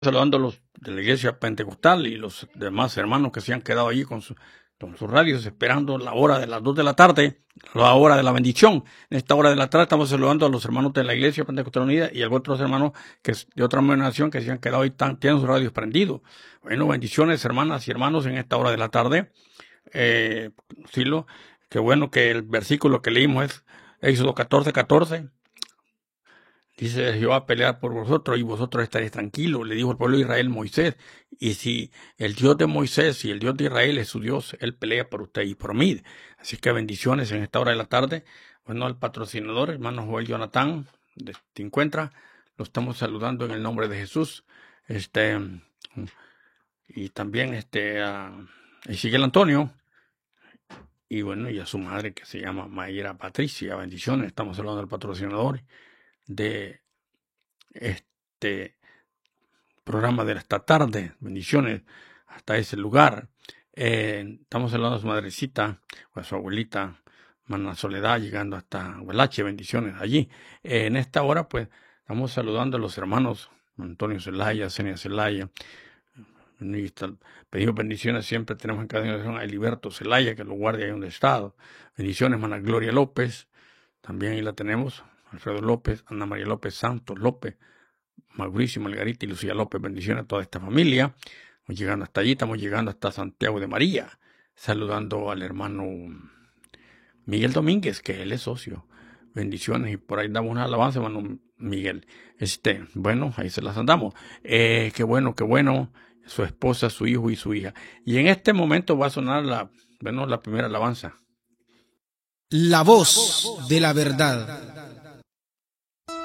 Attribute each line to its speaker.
Speaker 1: saludando a los de la iglesia pentecostal y los demás hermanos que se han quedado allí con sus radios esperando la hora de las 2 de la tarde, la hora de la bendición. En esta hora de la tarde estamos saludando a los hermanos de la iglesia pentecostal unida y a otros hermanos que de otra denominación que se han quedado ahí, tienen sus radios prendidos. Bueno, bendiciones hermanas y hermanos en esta hora de la tarde. Silo, qué bueno que el versículo que leímos es Éxodo 14:14. Dice Jehová a pelear por vosotros y vosotros estaréis tranquilos, le dijo el pueblo de Israel Moisés. Y si el Dios de Moisés y el Dios de Israel es su Dios, él pelea por usted y por mí. Así que bendiciones en esta hora de la tarde. Bueno, al patrocinador, hermano Joel Jonathan, te encuentra, lo estamos saludando en el nombre de Jesús. Y también a Ezequiel Antonio. Y bueno, y a su madre que se llama Mayra Patricia. Bendiciones, estamos saludando al patrocinador de este programa de esta tarde. Bendiciones hasta ese lugar. Estamos hablando de su madrecita, o a su abuelita, Mana Soledad, llegando hasta Huelache. Bendiciones allí. En esta hora, pues, estamos saludando a los hermanos Antonio Zelaya, Senia Zelaya. Pedimos bendiciones, siempre tenemos en cada generación a Eliberto Zelaya, que lo guardia ahí donde está. Bendiciones, Mana Gloria López, también ahí la tenemos. Alfredo López, Ana María López, Santos López, Mauricio, Margarita y Lucía López. Bendiciones a toda esta familia. Estamos llegando hasta allí, estamos llegando hasta Santiago de María, saludando al hermano Miguel Domínguez, que él es socio. Bendiciones, y por ahí damos una alabanza, hermano Miguel. Bueno, ahí se las andamos. Qué bueno, su esposa, su hijo y su hija. Y en este momento va a sonar la primera alabanza.
Speaker 2: La voz de la verdad.